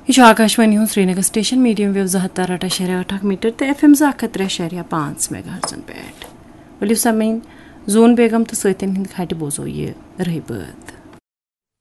यह आकाशवाणी हूँ Srinagar station medium wave 107.8 metre तो FM 103.5 मेगाहर्ट्ज़न पे वलियो समीन जोन बेगम तो सतन हिंद खाट बोजो ये रही बात।